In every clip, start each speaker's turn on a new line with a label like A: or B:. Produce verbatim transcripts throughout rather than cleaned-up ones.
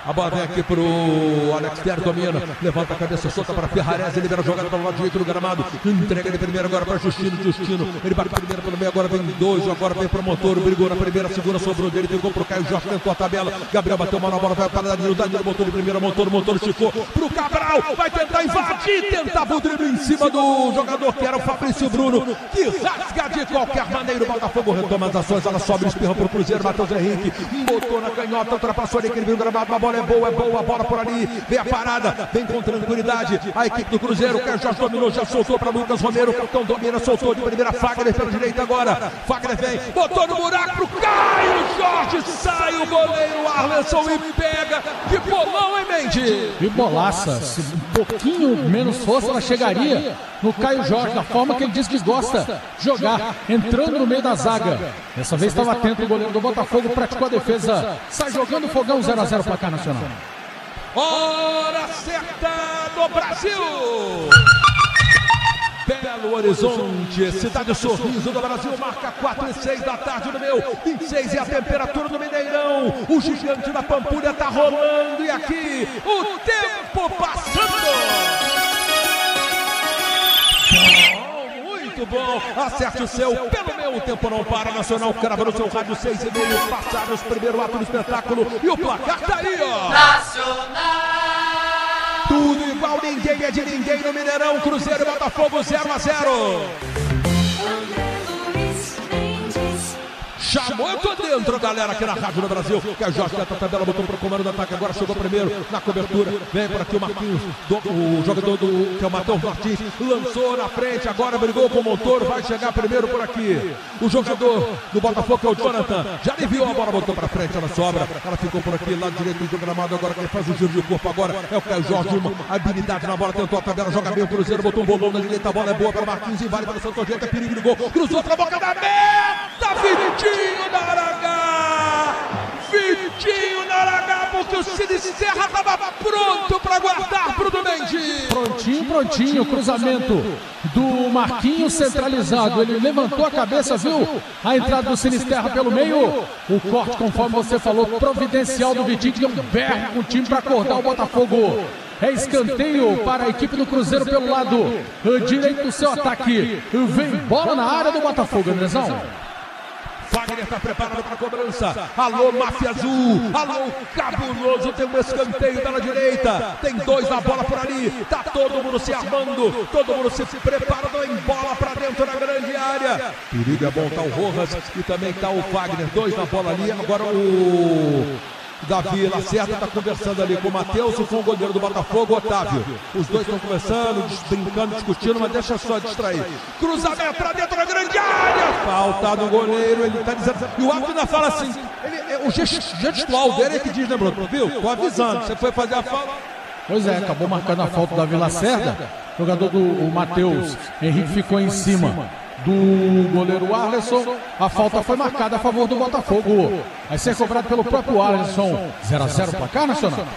A: A bola vem aqui pro Alex Ter, domina, levanta a cabeça, solta para Ferrarese, libera a jogada pelo lado direito do gramado, entrega de primeiro agora para Justino, Justino, ele bate primeiro pelo meio, agora vem dois, agora vem pro Montoro, brigou na primeira, segunda, sobrou dele, pegou pro Caio Jorge, tentou a tabela, Gabriel bateu uma na bola, vai para Danilo, Danilo botou de primeira, Montoro, Montoro esticou pro Cabral, vai tentar invadir, tentava o drible em cima do jogador que era o Fabrício Bruno, que rasga de qualquer maneira, o Botafogo retoma as ações, ela sobe, espirra pro Cruzeiro, Matheus Henrique, botou na canhota, ultrapassou ali, aquele gramado, a bola é boa, é boa, a bola por ali, vem a parada, vem com tranquilidade, a equipe do Cruzeiro, o Caio Jorge dominou, já soltou para Lucas Romero, o capitão domina, soltou de primeira, Fagner pela direita agora, Fagner vem, botou no buraco pro Caio Jorge, sai o goleiro Arlenson e pega, que bolão, hein, Mendes?
B: Que bolaça, se um pouquinho menos força ela chegaria no Caio Jorge, da forma que ele diz que gosta de jogar, entrando no meio da zaga. Dessa vez estava atento o goleiro do Botafogo, praticou a defesa, sai jogando o Fogão, zero a zero placar nacional.
A: Hora certa do Brasil! Belo Horizonte, cidade sorriso do Brasil, marca quatro e seis da tarde no meu, vinte e seis é a temperatura do Mineirão, o gigante da Pampulha tá rolando e aqui o tempo passando! Muito bom, acerte o seu, pelo meu, o tempo não para, Nacional crava no seu rádio seis e meio, passados primeiro ato do espetáculo e o placar tá aí, ó!
C: Nacional!
A: Tudo igual, ninguém é de ninguém no Mineirão, Cruzeiro e Botafogo zero a zero. Chamou, eu tô dentro, galera, aqui na Rádio do Brasil. Que a Jorge leta a tabela, botou pro comando do ataque, agora chegou primeiro na cobertura. Vem por aqui o Marquinhos, do, o jogador do que é o Matheus Martins, lançou na frente, agora brigou com o Montoro, vai chegar primeiro por aqui. O jogador do Botafogo que é o Jonathan, já aliviou a bola, botou pra frente, ela sobra. Ela ficou por aqui, lado direito do gramado, agora quem faz o giro de corpo agora é o Caio Jorge, uma habilidade na bola, tentou a tabela, joga bem o Cruzeiro, botou um bolão na direita, a bola é boa para o Marquinhos, invade para o Santo Agente, é perigo de gol, cruzou pra boca da meta, Vitinho! Naragá, Vitinho Naragá, porque o Cine Serra estava pronto para guardar para o Mendes.
B: Prontinho, prontinho, cruzamento do Marquinhos centralizado, ele levantou a cabeça, viu a entrada do Cine Serra pelo meio, o corte, conforme você falou, providencial do Vitinho, que deu um berro com o time para acordar o Botafogo. É escanteio para a equipe do Cruzeiro pelo lado direito do seu ataque, vem bola na área do Botafogo, Andrezão.
A: Fagner está preparado para a cobrança. Alô, Máfia Azul. Alô, Cabuloso. Tem um escanteio pela direita. Tem dois na bola por ali. Tá todo mundo se armando. Todo mundo se preparando em bola para dentro da grande área. Perigo é bom. Tá o Rojas e também tá o Fagner. Dois na bola ali. Agora o Davi Lacerda está conversando ali com o Matheus e com o goleiro do Botafogo, Otávio. Os dois estão conversando, brincando, discutindo, mas deixa só distrair. Cruzamento para dentro da grande área. Falta do goleiro, ele está dizendo. E o árbitro ainda fala assim: ele, o gestual dele é que diz, né, Bruno? Viu? Tô avisando, você foi fazer a falta.
B: Pois é, acabou marcando a falta do Davi Lacerda. O jogador do Matheus Henrique ficou em cima do goleiro Arlenson. A falta foi marcada a favor do Botafogo. Vai ser cobrado pelo próprio Arlenson. zero a zero placar nacional.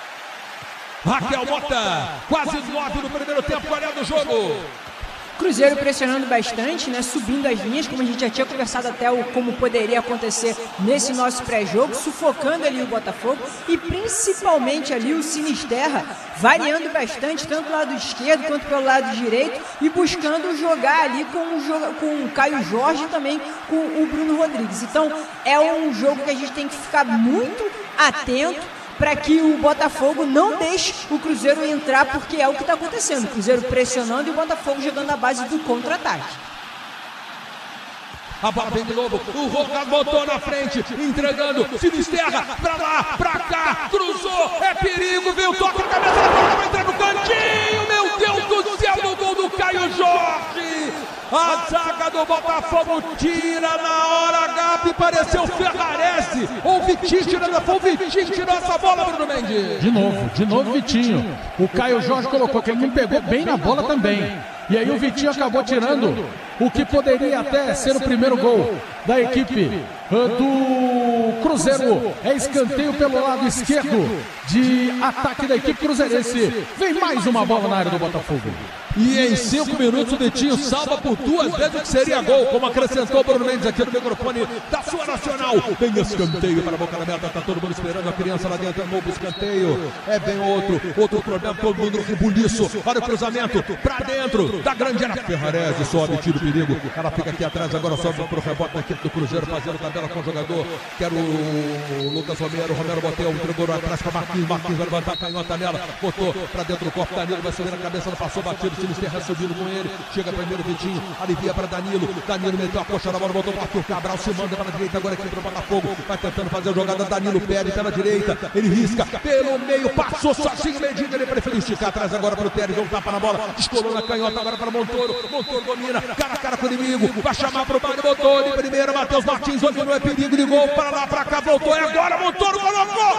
A: Raquel Mota, quase nove no primeiro tempo, qual é do jogo?
D: Cruzeiro pressionando bastante, né, subindo as linhas, como a gente já tinha conversado até o como poderia acontecer nesse nosso pré-jogo, sufocando ali o Botafogo e principalmente ali o Sinisterra, variando bastante, tanto do lado esquerdo quanto pelo lado direito e buscando jogar ali com o, com o Caio Jorge e também com o Bruno Rodrigues. Então é um jogo que a gente tem que ficar muito atento para que o Botafogo não deixe o Cruzeiro entrar, porque é o que está acontecendo. O Cruzeiro pressionando e o Botafogo jogando na base do contra-ataque.
A: A bola vem de novo, o Roca botou na frente, entregando, Sinisterra, pra lá, pra cá, cruzou, é perigo, veio, toca a cabeça da bola, vai entrar no cantinho, meu Deus do céu, no gol do Caio Jorge. A zaga do Botafogo tira na hora H, e pareceu Ferrarese, ou o Vitinho tirando, foi o Vitinho que tirou essa bola, Bruno Mendes.
B: De novo, de novo Vitinho. O Caio Jorge colocou que ele não pegou bem na bola também. E aí o Vitinho acabou tirando o que poderia até ser o primeiro gol da equipe do Cruzeiro. É escanteio pelo lado esquerdo de ataque da equipe cruzeirense. Vem mais uma bola na área do Botafogo.
A: E em cinco minutos o Vitinho salva por duas vezes o que seria gol, como acrescentou o Bruno Mendes aqui no microfone da sua Nacional. Vem escanteio para a boca da meta, tá todo mundo esperando a criança lá dentro, é novo escanteio. É bem outro, outro problema, todo mundo no rebuliço. Olha o cruzamento, para dentro da grande área. Ferrarese sobe, tira o perigo. Ela fica aqui atrás, agora sobe para o rebote da equipe do Cruzeiro, fazendo tabela com o jogador, que era o Lucas Romero. Romero bateu, entregou atrás para Marquinhos. Marquinhos vai levantar a canhota nela, botou para dentro do corpo. Danilo vai subir na cabeça, não passou batido. Sinisterra subindo com ele, chega primeiro Vitinho, alivia para Danilo, Danilo meteu a coxa na bola, botou para Arthur Cabral, se manda para a direita, agora aqui para o Botafogo, vai tentando fazer a jogada, Danilo pede pela direita, ele risca, pelo meio, passou sozinho, Medina, ele preferiu esticar atrás agora para o Teres, deu um tapa na bola, descolou na canhota agora para Montoro, Montoro domina, cara a cara com o inimigo, vai chamar para o baile, botou de primeira, Matheus Martins, onde não é perigo de gol, para lá, para cá, voltou, é agora, Montoro colocou,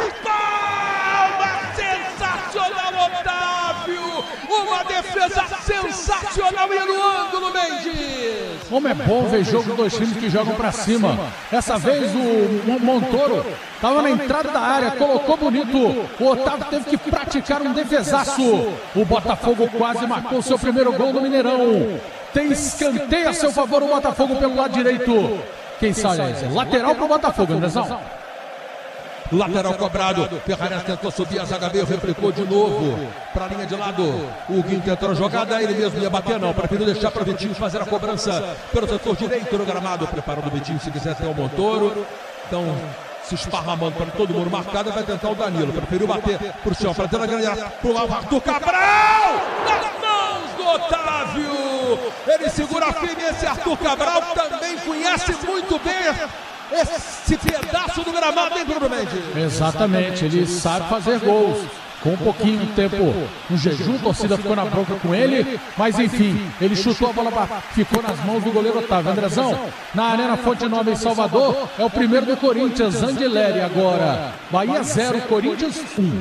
A: palma, sensacional, Otávio! Uma defesa sensacional e no ângulo, Mendes!
B: Como é bom ver jogo dos dois times que jogam pra cima. Dessa vez o Montoro estava na entrada da área, colocou bonito. O Otávio teve que praticar um defesaço. O Botafogo quase marcou seu primeiro gol no Mineirão. Tem escanteio a seu favor o Botafogo pelo lado direito. Quem sabe é lateral pro Botafogo, Andrezão.
A: Lateral cobrado, Ferrarese tentou subir, a zaga veio, replicou de novo para a linha de lado. O Guinho tentou a jogada, ele mesmo ia bater, não, preferiu deixar para o Vitinho fazer a cobrança pelo setor direito no gramado. Preparando o Vitinho, se quiser ter o Montoro. Então, se esparramando para todo mundo marcado, vai tentar o Danilo. Preferiu bater para o chão, para ter a grande área, para o Arthur Cabral, nas mãos do Otávio. Ele segura firme, esse Arthur Cabral também conhece muito bem esse pedaço do gramado, hein, Bruno Mendes?
B: Exatamente, ele sabe fazer gols. Com um pouquinho de tempo no jejum, a torcida ficou na bronca com ele, mas enfim, ele chutou a bola, ficou nas mãos do goleiro Otávio. Andrezão, na Arena Fonte Nova em Salvador, é o primeiro do Corinthians, Andileri agora. Bahia zero, Corinthians um.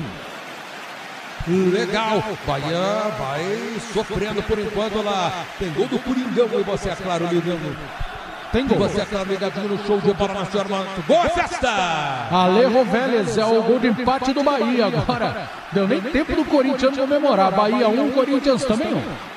A: Legal, Bahia vai sofrendo por enquanto lá. Tem gol do Coringão e você, é claro, ligando.
B: Tem gol.
A: Você, é claro, ligadinho no show de bola na senhora. Gol é festa!
B: Ale Roveles é o gol de empate do Bahia agora. Deu nem tempo do Corinthians comemorar. Bahia um, Corinthians também um.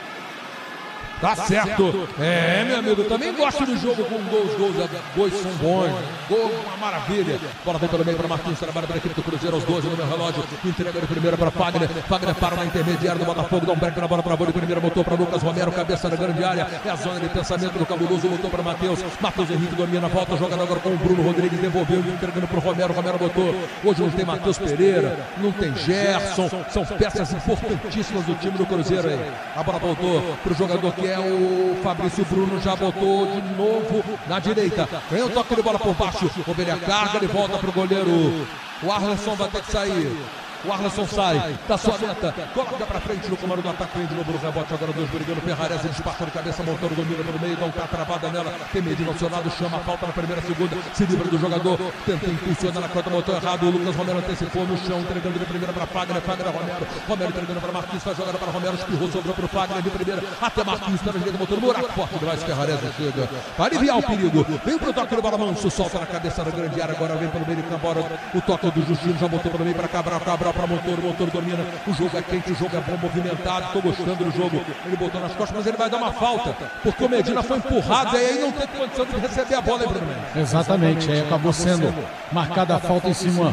A: Tá certo. É, meu amigo, também gosto do jogo com gols, gols, gols são bons. Gol, uma maravilha. Bola vem pelo meio para Marquinhos, trabalha pela equipe do Cruzeiro aos doze no meu relógio. Entrega de primeira para Fagner. Fagner para na intermediária do Botafogo, dá um break na bola para a bola de primeira, botou para Lucas Romero, cabeça na grande área. É a zona de pensamento do cabuloso, botou para Matheus. Matheus Henrique domina, volta, jogando agora com o Bruno Rodrigues, devolveu, entregando para o Romero. Romero botou. Hoje não tem Matheus Pereira, não tem Gerson. São peças importantíssimas do time do Cruzeiro aí. A bola voltou para o jogador que é o Fabrício Bruno, já botou de novo na direita. Vem o toque de bola por baixo. Ovelha carga, ele volta para o goleiro. O Arleson vai ter que sair. O Arleson sai da sua meta, coloca pra frente no comando do ataque, vem de novo no rebote, agora dois brigando, Ferrarese, eles passam de cabeça, Montoro domina pelo meio, dá um tá travada nela, tem Medina ao seu lado, chama a falta na primeira, segunda, se livra do jogador, tenta impulsionar na conta, botou errado, o Lucas Romero antecipou no chão, entregando de primeira para Fagner, Fagner Romero, Romero entregando para Marquinhos, faz jogada para Romero, espirrou, sobrou para o Fagner de primeira, até Marquinhos, pela direita, Montoro, buraco forte demais, Ferrarese chega, vai aliviar o perigo, vem pro toque do bola manso, solta na cabeça da grande área, agora vem pelo meio de campo, o toque do Justino, já botou pelo meio para Cabral, Cabral para Montoro, Montoro domina, o jogo é quente, o jogo é bom, movimentado, estou gostando do jogo, ele botou nas costas, mas ele vai dar uma falta, porque o Medina foi empurrado, e aí não tem condição de receber a bola, hein, Bruno Mendes?
B: Exatamente, aí acabou sendo marcada a falta em cima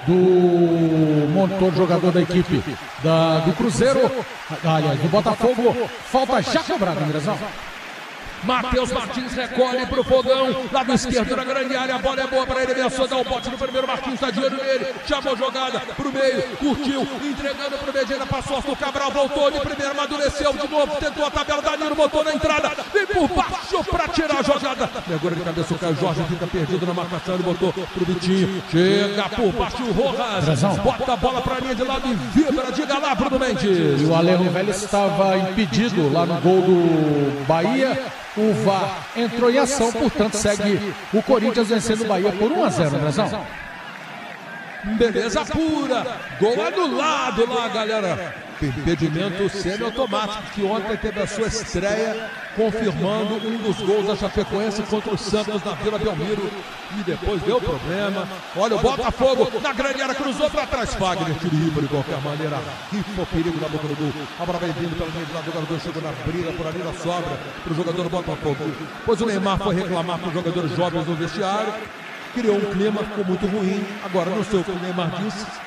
B: do Montoro, jogador da equipe da, do Cruzeiro, aliás, do Botafogo, falta já cobrada, Andrezão.
A: Matheus Martins recolhe pro fogão, lado esquerdo na grande área, a bola é boa para ele, ameaçou dar o bote no primeiro, Martins tá de olho nele, chamou a jogada pro meio, curtiu, entregando pro Medina, passou o Cabral, voltou de primeiro, amadureceu de novo, tentou a tabela, Danilo botou na entrada, vem por baixo para tirar a jogada, e agora de cabeça o Caio Jorge fica perdido na marcação, ele botou pro Vitinho, chega por baixo o Rojas, bota a bola pra linha de lado e vibra, diga lá, Bruno Mendes.
B: E o Ale Roveles estava impedido lá no gol do Bahia. O V A R entrou em ação, portanto segue o Corinthians vencendo o Bahia por um a zero, Andrezão.
A: Beleza pura, gol anulado lá, galera. Impedimento semi-automático, que ontem teve a sua estreia, confirmando um dos gols da Chapecoense contra o Santos na Vila Belmiro. E depois deu problema. Olha o Botafogo na grande área, cruzou para trás. Fagner, tiro de qualquer maneira. Rifou perigo na boca do gol. A bola vai vindo pelo meio do lado do jogador, chegou na briga, por ali na sobra para o jogador do Botafogo. Depois o Neymar foi reclamar para os jogadores jovens no vestiário. Criou um clima, ficou muito ruim. Agora não sei o que o Neymar disse.